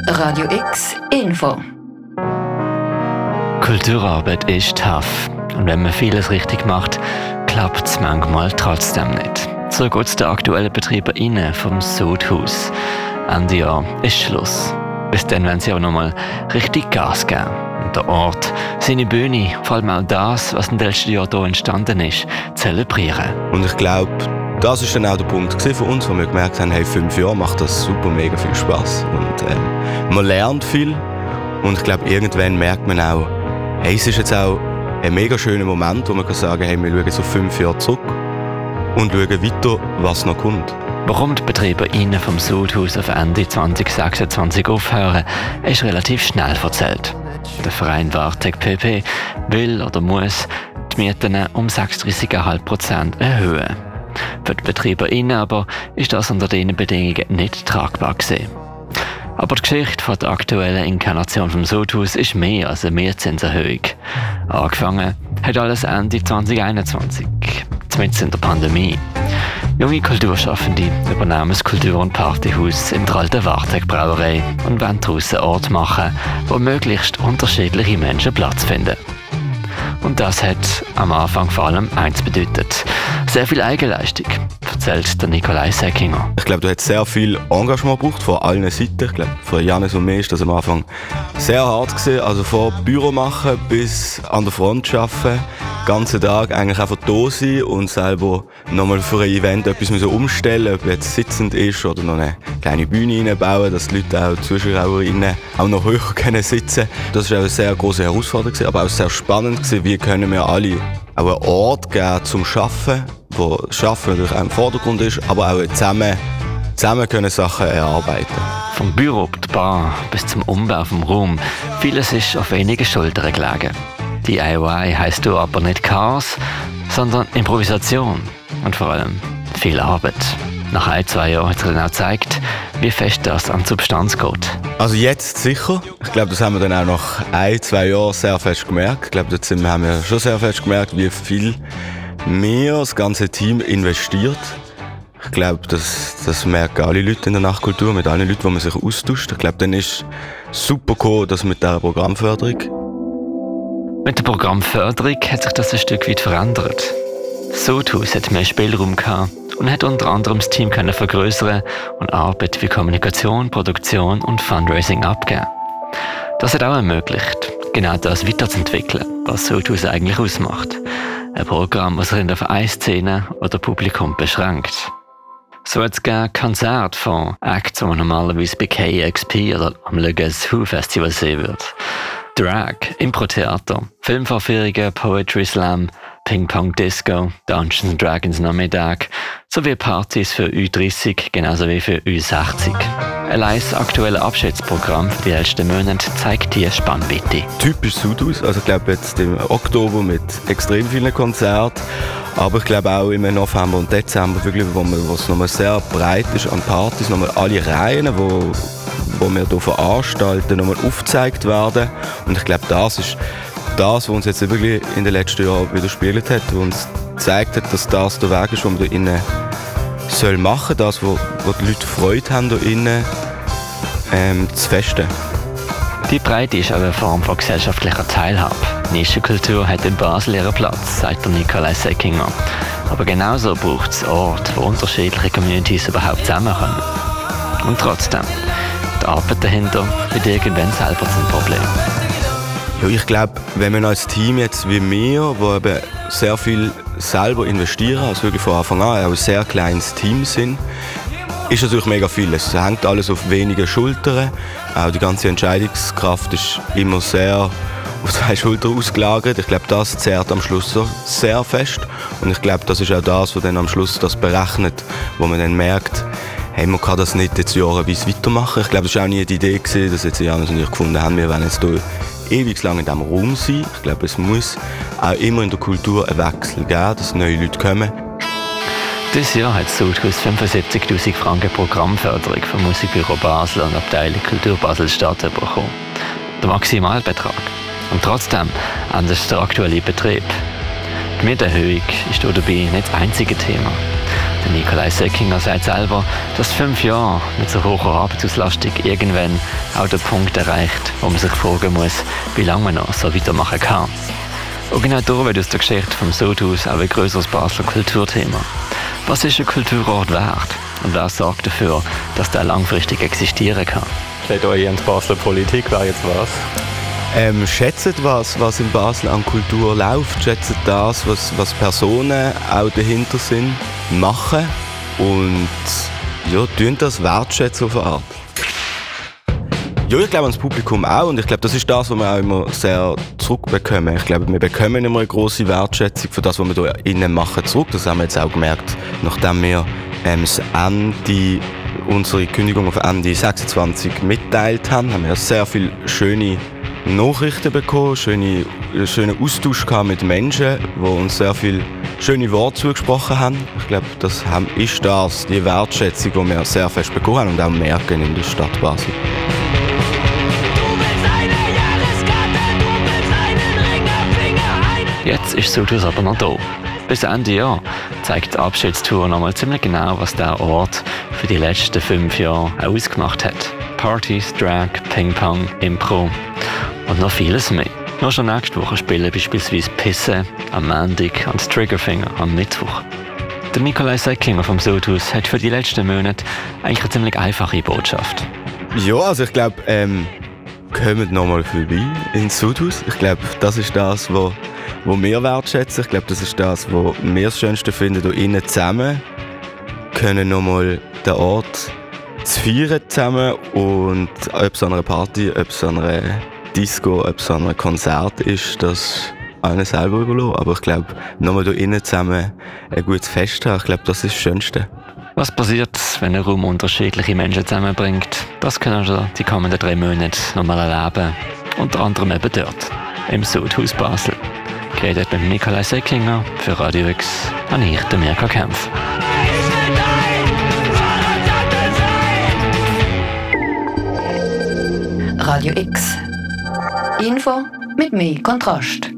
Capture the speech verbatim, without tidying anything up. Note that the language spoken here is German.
Radio X Info. Kulturarbeit ist tough. Und wenn man vieles richtig macht, klappt es manchmal trotzdem nicht. So geht es den aktuellen BetreiberInnen vom Sudhaus. Ende Jahr ist Schluss. Bis dann wollen sie aber nochmal richtig Gas geben. Und der Ort, seine Bühne, vor allem auch das, was in den letzten Jahren hier entstanden ist, zelebrieren. Und ich glaube, das war dann auch der Punkt für uns, wo wir gemerkt haben, hey, fünf Jahre macht das super mega viel Spass. Und ähm, man lernt viel. Und ich glaube, irgendwann merkt man auch, hey, es ist jetzt auch ein mega schöner Moment, wo man kann sagen, hey, wir schauen so fünf Jahre zurück und schauen weiter, was noch kommt. Warum die BetreiberInnen vom Sudhaus auf Ende zwanzig sechsundzwanzig aufhören, ist relativ schnell erzählt. Der Verein Wartec P P will oder muss die Mieten um sechsunddreißig Komma fünf Prozent erhöhen. Für die BetreiberInnen aber ist das unter diesen Bedingungen nicht tragbar gewesen. Aber die Geschichte von der aktuellen Inkarnation vom Sudhaus ist mehr als eine Mietzinserhöhung. Angefangen hat alles Ende zwanzig einundzwanzig, mitten in der Pandemie. Junge Kulturschaffende übernehmen das Kultur- und Partyhaus in der alten Wartec-Brauerei und wollen daraus einen Ort machen, wo möglichst unterschiedliche Menschen Platz finden. Und das hat am Anfang vor allem eins bedeutet: sehr viel Eigenleistung, erzählt der Nikolai Säckinger. Ich glaube, du hast sehr viel Engagement gebraucht von allen Seiten. Ich glaube, für Janis und mir ist das am Anfang sehr hart gewesen. Also von Büro machen bis an der Front arbeiten, den ganzen Tag eigentlich einfach da sein und selber nochmal für ein Event etwas müssen umstellen, ob jetzt sitzend ist oder noch eine kleine Bühne reinbauen, dass die Leute auch, die ZuschauerInnen, auch noch höher können sitzen. Das war auch eine sehr grosse Herausforderung, aber auch sehr spannend gewesen, wie können wir alle auch einen Ort geben zum Arbeiten, wo das Arbeiten natürlich auch im Vordergrund ist, aber auch zusammen, zusammen können Sachen erarbeiten. Vom Büro, der Bar bis zum Umbau vom Raum, vieles ist auf wenigen Schultern gelegen. D I Y heisst hier aber nicht Chaos, sondern Improvisation und vor allem viel Arbeit. Nach ein, zwei Jahren hat sich dann auch gezeigt, wie fest das an Substanz geht. Also jetzt sicher. Ich glaube, das haben wir dann auch nach ein, zwei Jahren sehr fest gemerkt. Ich glaube, dort haben wir schon sehr fest gemerkt, wie viel mehr das ganze Team investiert. Ich glaube, das, das merken alle Leute in der Nachtkultur, mit allen Leuten, die man sich austauscht. Ich glaube, dann ist super cool, dass mit dieser Programmförderung. Mit der Programmförderung hat sich das ein Stück weit verändert. Das Sudhaus hat mehr Spielraum gehabt und hat unter anderem das Team können vergrößern und Arbeit wie Kommunikation, Produktion und Fundraising abgeben. Das hat auch ermöglicht, genau das weiterzuentwickeln, was Sudhaus eigentlich ausmacht. Ein Programm, das sich in der Vereinsszene oder Publikum beschränkt. So hat es Konzerte von Acts, die man normalerweise bei K X P oder am Le Guess Who Festival sehen wird. Drag, Impro-Theater, Filmvorführungen, Poetry Slam, Ping-Pong Disco, Dungeons and Dragons Nachmittag sowie Partys für Ü dreißig genauso wie für Ü sechzig. Allein das aktuelle Abschiedsprogramm für die letzten Monate zeigt die Spannweite. Typisch Sudhaus, also ich glaube jetzt im Oktober mit extrem vielen Konzerten, aber ich glaube auch im November und Dezember, wirklich, wo es nochmal sehr breit ist an Partys, nochmal alle Reihen, wo, wo wir hier veranstalten, nochmal aufgezeigt werden. Und ich glaube, das ist das, was uns jetzt wirklich in den letzten Jahren widerspiegelt hat, was uns gezeigt hat, dass das der Weg ist, den wir da innen soll machen, das, wo, wo die Leute Freude haben, da innen ähm, zu festen. Die Breite ist auch eine Form von gesellschaftlicher Teilhabe. Nischenkultur hat in Basel ihren Platz, sagt der Nikolai Säckinger. Aber genauso braucht es Orte, wo unterschiedliche Communities überhaupt zusammenkommen. Und trotzdem, die Arbeit dahinter wird irgendwann selber zum Problem. Ja, ich glaube, wenn man als Team jetzt wie wir, wo eben sehr viel selber investieren, also wirklich von Anfang an auch ein sehr kleines Team sind, ist natürlich mega viel. Es hängt alles auf wenigen Schultern. Auch die ganze Entscheidungskraft ist immer sehr auf zwei Schultern ausgelagert. Ich glaube, das zehrt am Schluss so sehr fest. Und ich glaube, das ist auch das, was dann am Schluss das berechnet, wo man dann merkt, hey, man kann das nicht jetzt jahreweise weitermachen. Ich glaube, das war auch nie die Idee, dass jetzt Janis und ich gefunden haben, wir wollen jetzt hier ewig lang in diesem Raum sein. Ich glaube, es muss auch immer in der Kultur einen Wechsel geben, dass neue Leute kommen. Dieses Jahr hat das Sudhaus fünfundsiebzigtausend Franken Programmförderung vom Musikbüro Basel und Abteilung Kultur Basel-Stadt bekommen. Der Maximalbetrag. Und trotzdem endet der aktuelle Betrieb. Die Mieterhöhung ist hier dabei nicht das einzige Thema. Der Nikolai Säckinger sagt selber, dass fünf Jahre mit so hoher Arbeitsauslastung irgendwann auch der Punkt erreicht, wo man sich fragen muss, wie lange man noch so weitermachen kann. Und genau da wird aus der Geschichte vom Sudhaus auch ein grösseres Basler Kulturthema. Was ist ein Kulturort wert? Und wer sorgt dafür, dass der langfristig existieren kann? Steht euch an die Basler Politik, wer jetzt was? Ähm, schätzt was, was in Basel an Kultur läuft, schätzt das, was, was Personen auch dahinter sind, machen und ja, tun das wertschätzen auf eine Art. Ja, ich glaube an das Publikum auch und ich glaube, das ist das, was wir auch immer sehr zurückbekommen. Ich glaube, wir bekommen immer eine grosse Wertschätzung für das, was wir hier innen machen, zurück. Das haben wir jetzt auch gemerkt, nachdem wir ähm, das Ende, unsere Kündigung auf Ende sechsundzwanzig mitteilt haben, haben wir sehr viele schöne Nachrichten bekommen, schöne, schönen Austausch mit Menschen, die uns sehr viele schöne Worte zugesprochen haben. Ich glaube, das ist das, die Wertschätzung, die wir sehr fest bekommen haben und auch merken in der Stadt Basel. Jetzt ist Sudhaus aber noch da. Bis Ende Jahr zeigt die Abschiedstour nochmal ziemlich genau, was der Ort für die letzten fünf Jahre ausgemacht hat. Partys, Drag, Ping-Pong, Impro und noch vieles mehr. Nur schon nächste Woche spielen beispielsweise Pisse am Montag und Triggerfinger am Mittwoch. Der Nikolai Säckinger vom Sudhaus hat für die letzten Monate eigentlich eine ziemlich einfache Botschaft. Ja, also ich glaube, ähm, kommt nochmal vorbei ins Sudhaus. Ich glaube, das ist das, was wo wir wertschätzen. Ich glaube, das ist das, was wir das Schönste finden, hier innen zusammen können nochmal den Ort zu feiern zusammen und ob es an einer Party, ob es an einer Disco, ob es an einem Konzert ist, das einen selber überlassen. Aber ich glaube, nochmal hier innen zusammen ein gutes Fest haben, ich glaube, das ist das Schönste. Was passiert, wenn ein Raum unterschiedliche Menschen zusammenbringt? Das können wir die kommenden drei Monate nochmal erleben. Unter anderem eben dort, im Sudhaus Basel. Geredet mit Nikolai Säckinger für Radio X und ich, der Mirka Kempf. Radio X. Info mit mehr Kontrast.